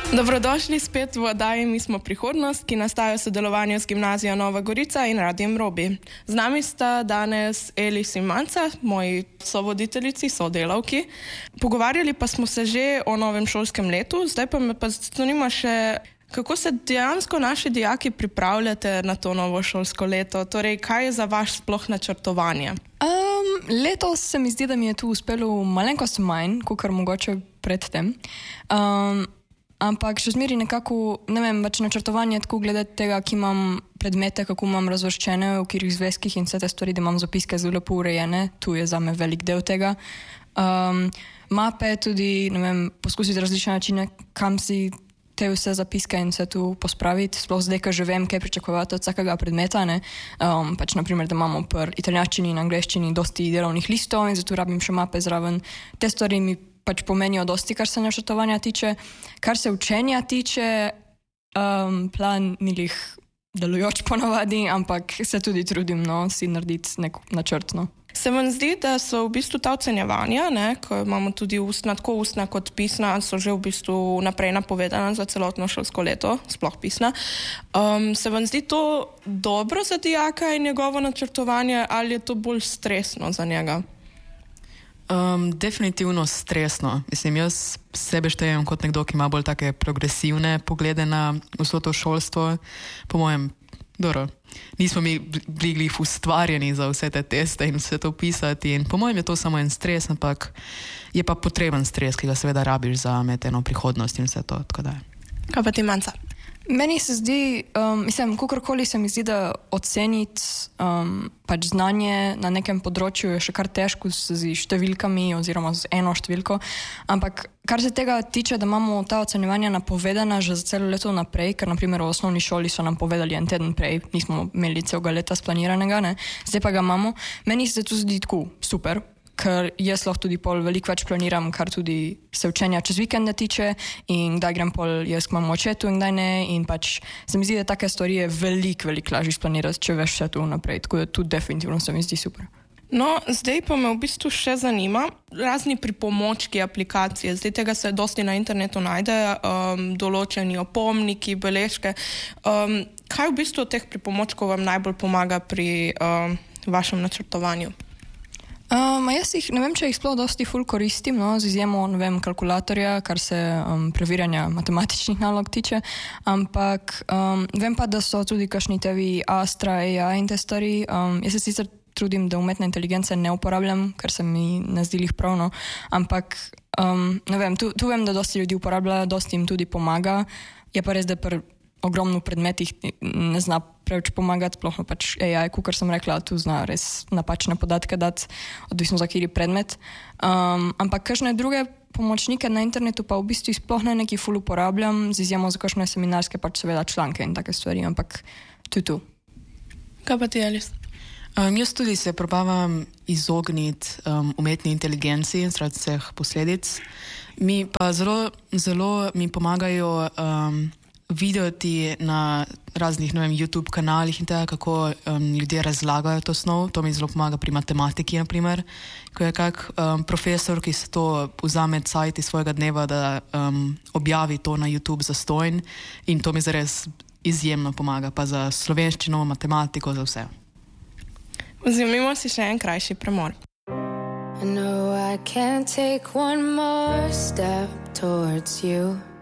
Dobrodošli spet v oddaji Mi smo prihodnost, ki nastaja v sodelovanju s Gimnazijo Nova Gorica in Radiem Robi. Z nami sta danes Elis in Manca, moji sovoditeljici, sodelavki. Pogovarjali pa smo se že o novem šolskem letu, zdaj pa me pa zanima še, kako se dejansko naši dijaki pripravljate na to novo šolsko leto? Torej, kaj je za vas sploh načrtovanje? Letos se mi zdi, da mi je tu uspelo malenkost manj, kakor mogoče predtem. Ampak še zmeri nekako, ne vem, pač načrtovanje tako glede tega, ki imam predmete, kako imam razvrščene, v katerih zvezkih in vse te stvari, da imam zapiske zelo lepo urejene. Tu je za me velik del tega. Mape tudi, ne vem, poskusiti različne načine, kam si te vse zapiske in vse tu pospraviti. Sploh zdaj, ko že vem, kaj pričakovati od vsakega predmeta, ne. Pač naprimer, da imamo pri italijanščini in angleščini dosti delovnih listov in zato rabim še mape zraven. Te stvari mi pač pomenijo dosti, kar se načrtovanja tiče. Kar se učenja tiče, plan ni lih delujoč ponavadi, ampak se tudi trudim, si narediti nek načrt, Se vam zdi, da so v bistvu ta ocenjevanja, ko imamo tudi tako ustna kot pisna, so že v bistvu naprej napovedana za celotno šolsko leto, sploh pisna. Se vam zdi to dobro za dijaka in njegovo načrtovanje ali je to bolj stresno za njega? Definitivno stresno. Mislim, jaz sebe štejem kot nekdo, ki ima bolj take progresivne poglede na vso to šolstvo. Po mojem, nismo mi bili ustvarjeni za vse te teste in vse to pisati in po mojem je to samo en stres, ampak je pa potreben stres, ki ga seveda rabiš za eno prihodnost in vse to, tako da. Kaj pa ti, Manca? Meni se zdi, kakorkoli se mi zdi, da oceniti pač znanje na nekem področju je še kar težko z številkami oziroma z eno številko, ampak kar se tega tiče, da imamo ta ocenjevanja napovedana že za celo leto naprej, ker naprimer v osnovni šoli so nam povedali en teden prej, nismo imeli celega leta splaniranega, ne, zdaj pa ga imamo. Meni se to zdi tako super, ker jaz lahko tudi pol veliko več planiram, kar tudi se učenja čez vikende tiče in kdaj grem pol jaz k mamu očetu in kdaj ne in pač se mi zdi, da take stvari je veliko lažje splanirati, če veš vse to naprej, tako da tudi definitivno se mi zdi super. No, zdaj pa me v bistvu še zanima, razni pripomočki, aplikacije, zdaj tega se dosti na internetu najde, določeni opomniki, beležke. Kaj v bistvu od teh pripomočkov vam najbolj pomaga pri vašem načrtovanju? Jaz jih, ne vem, če jih sploh dosti ful koristim, z izjemo, ne vem, kalkulatorja, kar se preverjanja matematičnih nalog tiče, ampak vem pa, da so tudi kakšni tevi Astra, AI in te stvari. Jaz se sicer trudim, da umetne inteligence ne uporabljam, ker se mi ne zdi lih pravno, ampak ne vem, tu vem, da dosti ljudi uporablja, dosti jim tudi pomaga. Je pa res, da pri ogromno predmetih ne zna preveč pomagati, sploh pač AI, kakor sem rekla, tu zna res napačne podatke dati, odvisno za kateri predmet. Ampak kakšne druge pomočnike na internetu pa v bistvu sploh ne neki ful uporabljam, z izjemo za kakšne seminarske pač seveda članke in take stvari, ampak to je tu. Kaj pa ti, Elis? Jaz tudi se probavam izogniti umetni inteligenci zaradi vseh posledic. Mi pa zelo mi pomagajo videti na raznih, ne vem, YouTube kanalih in tega, kako ljudje razlagajo to snov. To mi zelo pomaga pri matematiki, naprimer, ko je kak profesor, ki se to vzame cajt iz svojega dneva, da objavi to na YouTube zastonj in to mi zares izjemno pomaga, pa za slovenščino, matematiko, za vse. Vzemimo si še en krajši premor. I know I can't take one more step towards you.